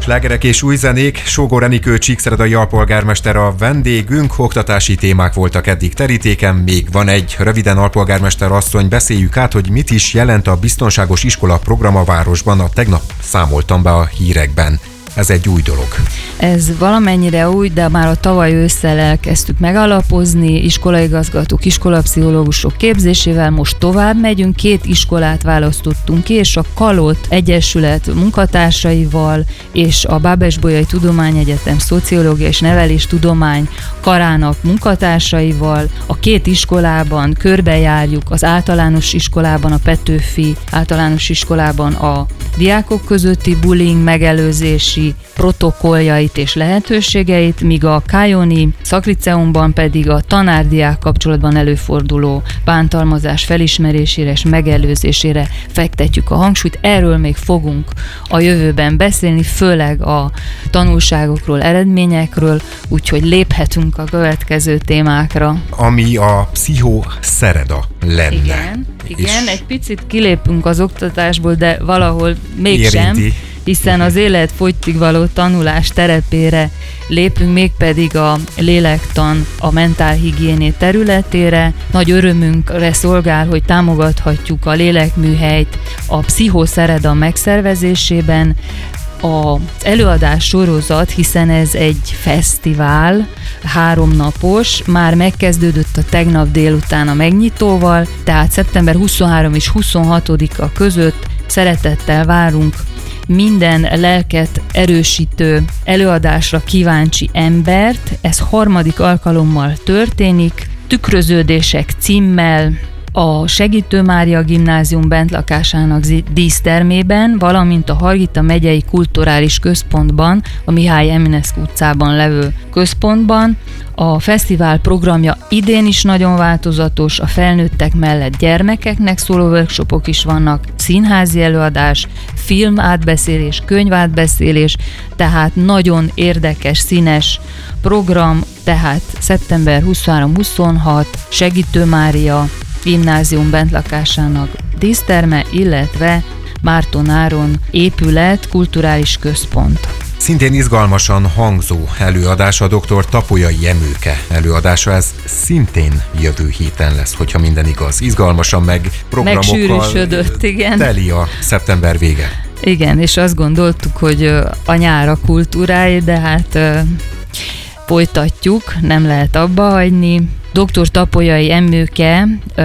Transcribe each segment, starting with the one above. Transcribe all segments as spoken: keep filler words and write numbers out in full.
slágerek és új zenék. Sógor Enikő csíkszeredai alpolgármester a vendégünk, oktatási témák voltak eddig terítéken, még van egy. Röviden, alpolgármester asszony, beszéljük át, hogy mit is jelent a biztonságos iskola program a városban. A tegnap számoltam be a hírekben. Ez egy új dolog. Ez valamennyire új, de már a tavaly ősszel elkezdtük megalapozni, iskolaigazgatók, iskolapszichológusok képzésével, most tovább megyünk, két iskolát választottunk ki, és a Kalot Egyesület munkatársaival és a Bábes-Bolyai Tudományegyetem Szociológia és Neveléstudomány karának munkatársaival a két iskolában körbejárjuk, az általános iskolában, a Petőfi általános iskolában a diákok közötti bullying megelőzési protokolljait és lehetőségeit, míg a Kájoni szakliceumban pedig a tanár-diák kapcsolatban előforduló bántalmazás felismerésére és megelőzésére fektetjük a hangsúlyt. Erről még fogunk a jövőben beszélni, főleg a tanulságokról, eredményekről, úgyhogy léphetünk a következő témákra. Ami a pszichoszereda lenne. Igen, igen, egy picit kilépünk az oktatásból, de valahol mégsem. Érinti. Hiszen az életfogytig való tanulás terepére lépünk, mégpedig a lélektan, a mentálhigiéné területére. Nagy örömünkre szolgál, hogy támogathatjuk a lélekműhelyt a pszichoszereda megszervezésében. Az előadás sorozat, hiszen ez egy fesztivál, háromnapos, már megkezdődött a tegnap délután a megnyitóval, tehát szeptember huszonharmadika és huszonhatodika között szeretettel várunk minden lelket erősítő előadásra kíváncsi embert. Ez harmadik alkalommal történik, Tükröződések címmel a Segítő Mária Gimnázium bentlakásának dísztermében, valamint a Hargita megyei kulturális központban, a Mihály Eminescu utcában levő központban. A fesztivál programja idén is nagyon változatos, a felnőttek mellett gyermekeknek szóló workshopok is vannak, színházi előadás, film átbeszélés, könyv átbeszélés, tehát nagyon érdekes, színes program, tehát szeptember huszonharmadika-huszonhatodika Segítő Mária Gimnázium bentlakásának díszterme, illetve Márton Áron épület, kulturális központ. Szintén izgalmasan hangzó előadása a doktor Tapolyai Emőke előadása, ez szintén jövő héten lesz, hogyha minden igaz. Izgalmasan meg programokkal igen. teli a szeptember vége. Igen, és azt gondoltuk, hogy a nyár a kultúráé, de hát uh, folytatjuk, nem lehet abba hagyni. doktor Tapolyai Emőke,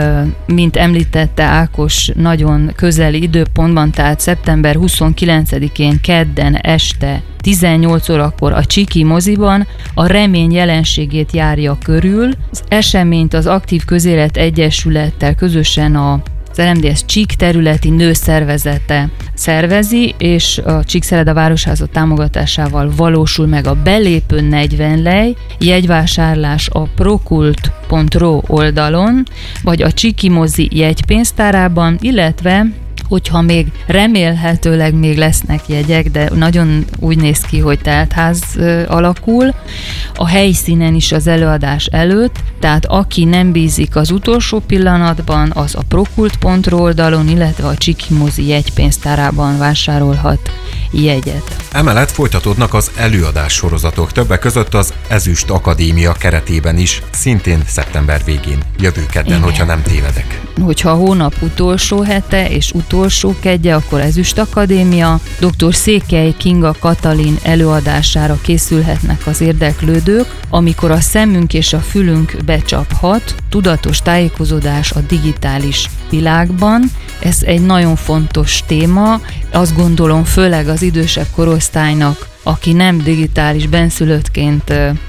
mint említette Ákos, nagyon közeli időpontban, tehát szeptember huszonkilencedikén kedden este tizennyolc órakor a Csiki moziban a remény jelenségét járja körül. Az eseményt az Aktív Közélet Egyesülettel közösen a az er em dé es Csík területi nőszervezete szervezi, és a Csíkszereda Városháza támogatásával valósul meg a belépő negyven lej, jegyvásárlás a prokult pont ro oldalon, vagy a Csiki mozi jegypénztárában, illetve hogyha még remélhetőleg még lesznek jegyek, de nagyon úgy néz ki, hogy teltház alakul, a helyszínen is az előadás előtt, tehát aki nem bízik az utolsó pillanatban, az a prokult pont ro oldalon, illetve a Csiki mozi jegypénztárában vásárolhat jegyet. Emellett folytatódnak az előadás sorozatok, többek között az Ezüst Akadémia keretében is, szintén szeptember végén, jövő kedden, igen, hogyha nem tévedek. Hogyha a hónap utolsó hete és utolsó kedje, akkor Ezüst Akadémia, doktor Székely Kinga Katalin előadására készülhetnek az érdeklődők, amikor a szemünk és a fülünk becsaphat, tudatos tájékozódás a digitális világban. Ez egy nagyon fontos téma, azt gondolom főleg az idősebb korosztálynak, aki nem digitális benszülöttként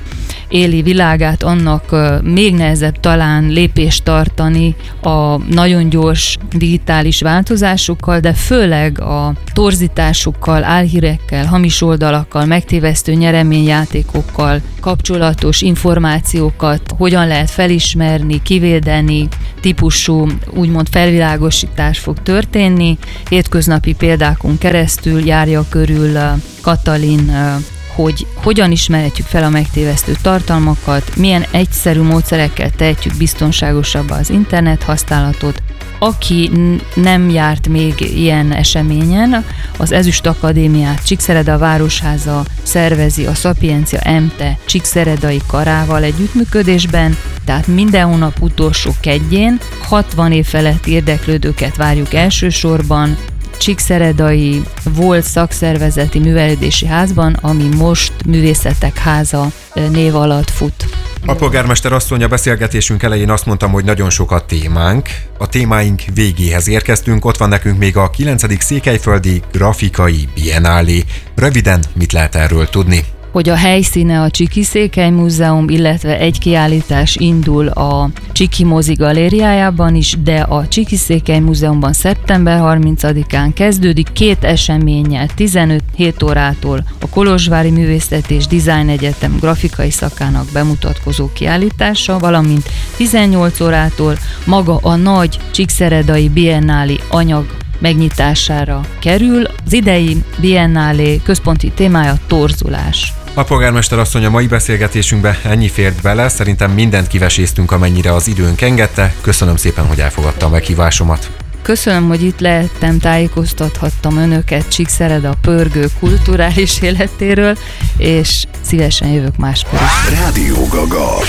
éli világát, annak még nehezebb talán lépést tartani a nagyon gyors digitális változásokkal, de főleg a torzításokkal, álhírekkel, hamis oldalakkal, megtévesztő nyereményjátékokkal kapcsolatos információkat hogyan lehet felismerni, kivédeni, típusú úgymond felvilágosítás fog történni. Hétköznapi példákon keresztül járja körül Katalin, hogy hogyan ismerhetjük fel a megtévesztő tartalmakat, milyen egyszerű módszerekkel tehetjük biztonságosabbá az internet használatot, Aki nem járt még ilyen eseményen, az Ezüst Akadémiát Csíkszereda Városháza szervezi a Szapiencia EMTE csíkszeredai karával együttműködésben, tehát minden hónap utolsó kedjén hatvan év feletti érdeklődőket várjuk elsősorban, Csíkszeredai volt szakszervezeti művelődési házban, ami most Művészetek Háza név alatt fut. A polgármester asszony, a beszélgetésünk elején azt mondtam, hogy nagyon sok a témánk. A témáink végéhez érkeztünk, ott van nekünk még a kilencedik Székelyföldi Grafikai Biennálé. Röviden mit lehet erről tudni? Hogy a helyszíne a Csiki Székely Múzeum, illetve egy kiállítás indul a Csiki Mozi galériájában is, de a Csiki Székely Múzeumban szeptember harmincadikán kezdődik két eseménnyel, tizenöt hét órától a Kolozsvári Művészeti és Design Egyetem grafikai szakának bemutatkozó kiállítása, valamint tizennyolc órától maga a nagy csíkszeredai biennálé anyag megnyitására kerül. Az idei biennálé központi témája torzulás. A polgármester asszony, a mai beszélgetésünkbe ennyi fért bele, szerintem mindent kiveséztünk, amennyire az időnk engedte. Köszönöm szépen, hogy elfogadta a meghívásomat. Köszönöm, hogy itt lehettem, tájékoztathattam önöket Csíkszereda pörgő kulturális életéről, és szívesen jövök máskor is. Rádió Gaga.